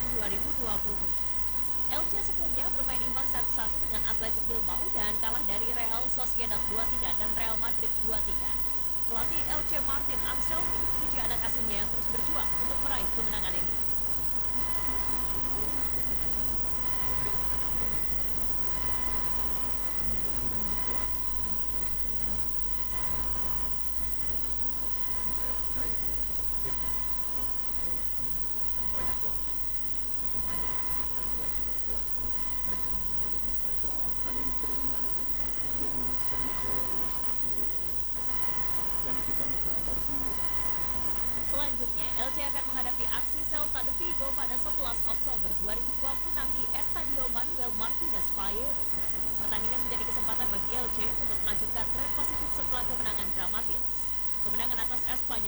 2027. Elche sebelumnya bermain imbang 1-1 dengan Athletic Bilbao dan kalah dari Real Sociedad 2-3 dan Real Madrid 2-3. Pelatih Elche Martin Anselmi memuji anak asuhnya yang terus berjuang untuk meraih kemenangan ini. Trabajan, entrenan, quieren ser mejores, planificamos cada partido. Selanjutnya, Elche akan menghadapi aksi Celta de Vigo pada 11 Oktober 2026 di Estadio Manuel Martinez Valero. Pertandingan menjadi kesempatan bagi Elche untuk melanjutkan tren positif setelah kemenangan dramatis. Kemenangan atas Espanyol